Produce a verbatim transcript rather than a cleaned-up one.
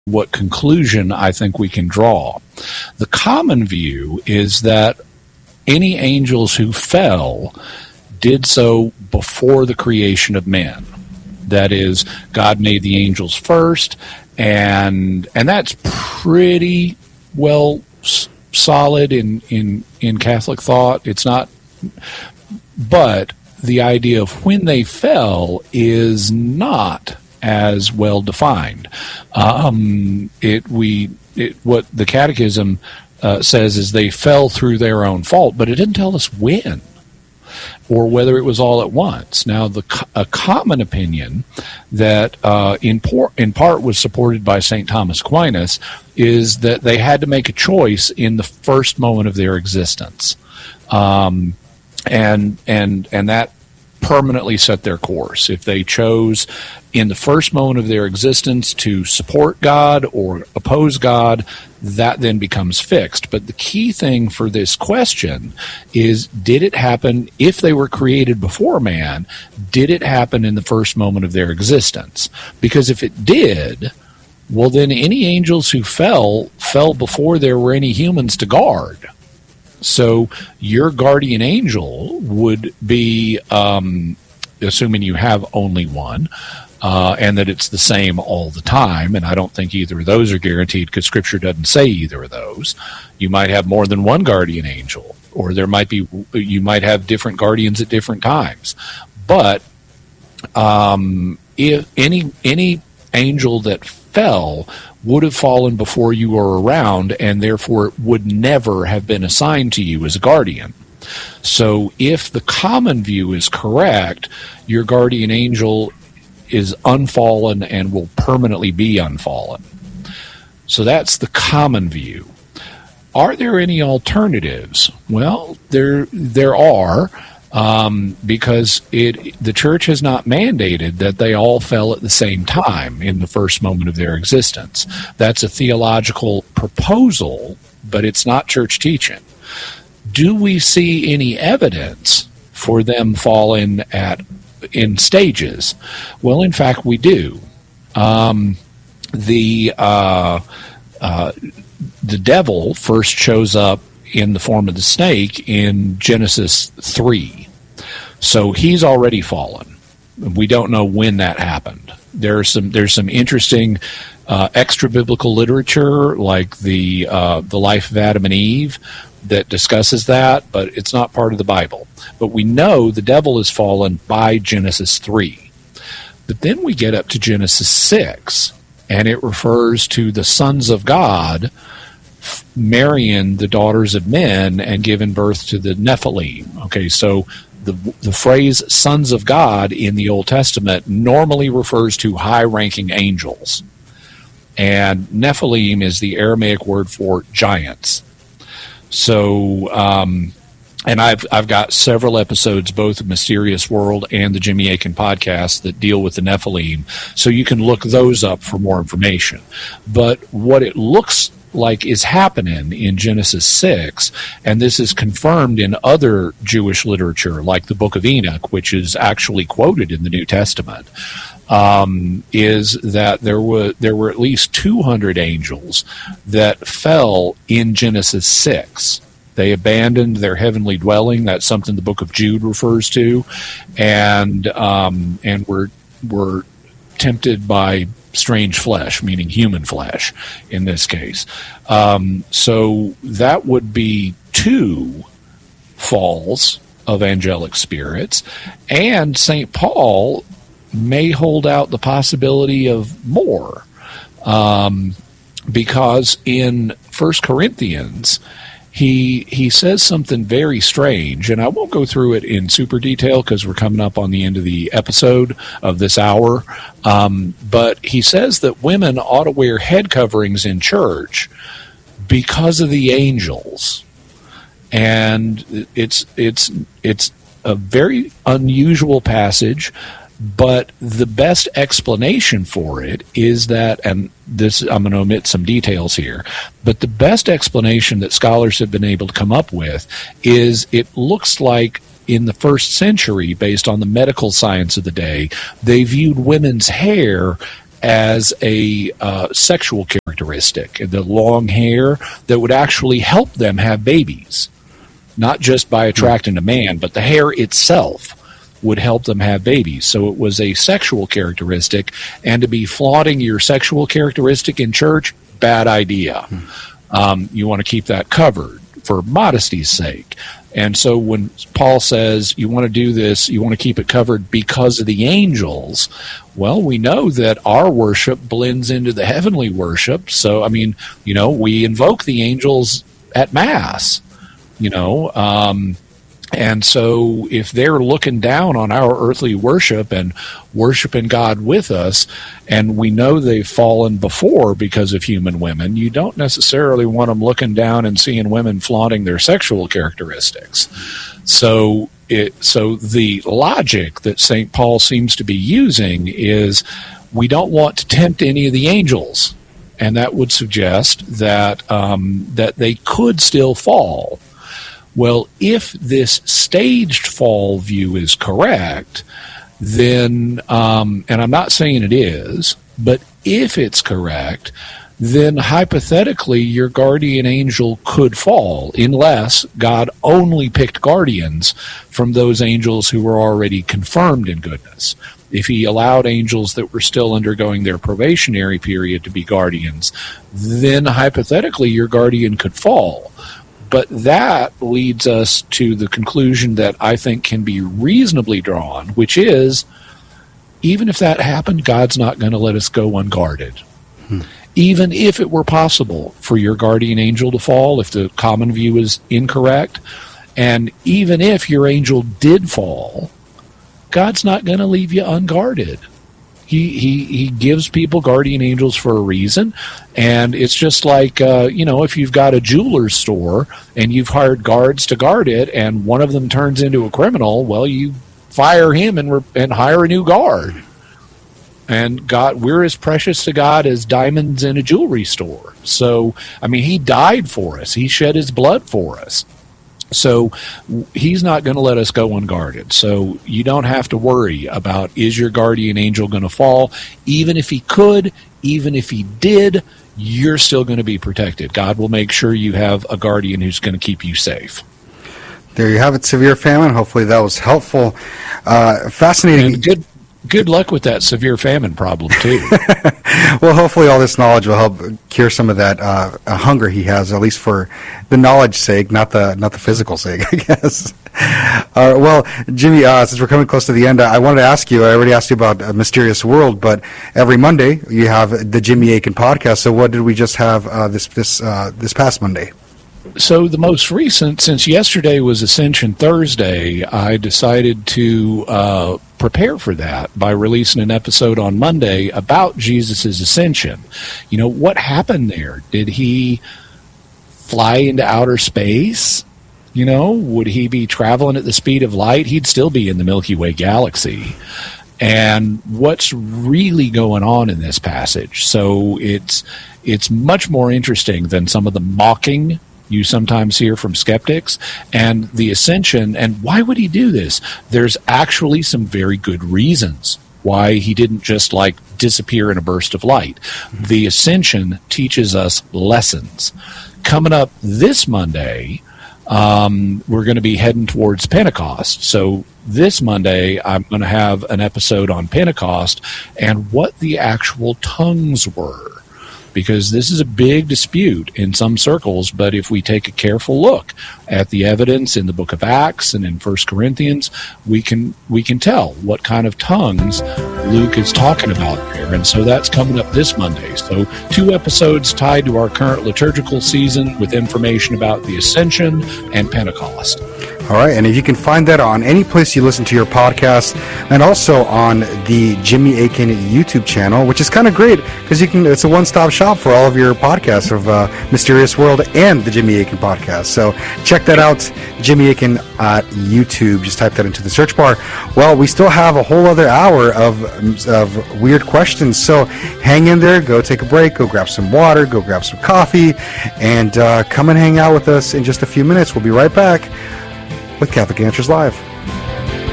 what conclusion I think we can draw. The common view is that any angels who fell did so before the creation of men. That is, God made the angels first, and and that's pretty well s- solid in, in, in Catholic thought. It's not, but the idea of when they fell is not as well defined. Um, it we it, what the Catechism uh, says is they fell through their own fault, but it didn't tell us when or whether it was all at once. Now, the a common opinion that uh, in, por- in part was supported by Saint Thomas Aquinas is that they had to make a choice in the first moment of their existence, um, and and and that permanently set their course. If they chose in the first moment of their existence to support God or oppose God, that then becomes fixed. But the key thing for this question is, did it happen, if they were created before man, did it happen in the first moment of their existence? Because if it did, well, then any angels who fell, fell before there were any humans to guard. So your guardian angel would be, um, assuming you have only one, uh, and that it's the same all the time, and I don't think either of those are guaranteed because Scripture doesn't say either of those. You might have more than one guardian angel, or there might be, you might have different guardians at different times. But um, if any any angel that fell would have fallen before you were around, and therefore would never have been assigned to you as a guardian. So if the common view is correct, your guardian angel is unfallen and will permanently be unfallen. So that's the common view. Are there any alternatives? Well, there there are. Um, because it the church has not mandated that they all fell at the same time in the first moment of their existence. That's a theological proposal, but it's not church teaching. Do we see any evidence for them falling at in stages? Well, in fact, we do. Um, the uh, uh, the devil first shows up in the form of the snake in Genesis three. So he's already fallen. We don't know when that happened. There's some there's some interesting uh, extra biblical literature, like the uh, the life of Adam and Eve, that discusses that, but it's not part of the Bible. But we know the devil has fallen by Genesis three. But then we get up to Genesis six, and it refers to the sons of God marrying the daughters of men and giving birth to the Nephilim. Okay, so the the phrase sons of God in the Old Testament normally refers to high-ranking angels. And Nephilim is the Aramaic word for giants. So, um, and I've I've got several episodes, both of Mysterious World and the Jimmy Akin podcast, that deal with the Nephilim. So you can look those up for more information. But what it looks like is happening in Genesis six, and this is confirmed in other Jewish literature, like the Book of Enoch, which is actually quoted in the New Testament, um, is that there were there were at least two hundred angels that fell in Genesis six. They abandoned their heavenly dwelling. That's something the Book of Jude refers to, and um, and were were tempted by strange flesh, meaning human flesh in this case. Um, so that would be two falls of angelic spirits, and Saint Paul may hold out the possibility of more, um, because in First Corinthians he he says something very strange, and I won't go through it in super detail because we're coming up on the end of the episode of this hour, um, but he says that women ought to wear head coverings in church because of the angels. And it's it's it's a very unusual passage, but the best explanation for it is that, and this I'm going to omit some details here, but the best explanation that scholars have been able to come up with is it looks like in the first century, based on the medical science of the day, they viewed women's hair as a uh, sexual characteristic, the long hair that would actually help them have babies, not just by attracting a man, but the hair itself would help them have babies. So it was a sexual characteristic, and to be flaunting your sexual characteristic in church, bad idea. Um, you want to keep that covered for modesty's sake. And so when Paul says you want to do this, you want to keep it covered because of the angels, well, we know that our worship blends into the heavenly worship. So, I mean, you know, we invoke the angels at Mass, you know, um, and so if they're looking down on our earthly worship and worshiping God with us, and we know they've fallen before because of human women, you don't necessarily want them looking down and seeing women flaunting their sexual characteristics. So it, so the logic that Saint Paul seems to be using is we don't want to tempt any of the angels, and that would suggest that um, that they could still fall. Well, if this staged fall view is correct, then, um, and I'm not saying it is, but if it's correct, then hypothetically your guardian angel could fall, unless God only picked guardians from those angels who were already confirmed in goodness. If he allowed angels that were still undergoing their probationary period to be guardians, then hypothetically your guardian could fall. But that leads us to the conclusion that I think can be reasonably drawn, which is, even if that happened, God's not going to let us go unguarded. Hmm. Even if it were possible for your guardian angel to fall, if the common view is incorrect, and even if your angel did fall, God's not going to leave you unguarded. He, he he gives people guardian angels for a reason, and it's just like, uh, you know, if you've got a jeweler's store and you've hired guards to guard it, and one of them turns into a criminal, well, you fire him and re- and hire a new guard. And God, we're as precious to God as diamonds in a jewelry store. So, I mean, he died for us. He shed his blood for us. So he's not going to let us go unguarded. So you don't have to worry about, is your guardian angel going to fall? Even if he could, even if he did, you're still going to be protected. God will make sure you have a guardian who's going to keep you safe. There you have it, Severe Famine. Hopefully that was helpful. Uh, fascinating. And good, good luck with that severe famine problem, too. Well, hopefully all this knowledge will help cure some of that uh, hunger he has, at least for the knowledge sake, not the not the physical sake, I guess. Uh, well, Jimmy, uh, since we're coming close to the end, I wanted to ask you, I already asked you about A Mysterious World, but every Monday you have the Jimmy Akin podcast. So what did we just have uh, this this uh, this past Monday? So the most recent, since yesterday was Ascension Thursday, I decided to uh, prepare for that by releasing an episode on Monday about Jesus' ascension. You know, what happened there? Did he fly into outer space? You know, would he be traveling at the speed of light? He'd still be in the Milky Way galaxy. And what's really going on in this passage? So it's it's much more interesting than some of the mocking you sometimes hear from skeptics, and the ascension. And why would he do this? There's actually some very good reasons why he didn't just like disappear in a burst of light. The ascension teaches us lessons. Coming up this Monday, um, we're going to be heading towards Pentecost. So this Monday, I'm going to have an episode on Pentecost and what the actual tongues were, because this is a big dispute in some circles. But if we take a careful look at the evidence in the book of Acts and in First Corinthians, we can we can tell what kind of tongues Luke is talking about there. And so that's coming up this Monday. So two episodes tied to our current liturgical season with information about the Ascension and Pentecost. All right, and if you can find that on any place you listen to your podcast, and also on the Jimmy Akin YouTube channel, which is kind of great because you can it's a one-stop shop for all of your podcasts of uh, Mysterious World and the Jimmy Akin podcast. So check that out, Jimmy Akin at YouTube. Just type that into the search bar. Well, we still have a whole other hour of of weird questions, so hang in there. Go take a break. Go grab some water. Go grab some coffee, and uh, come and hang out with us in just a few minutes. We'll be right back with Catholic Answers Live.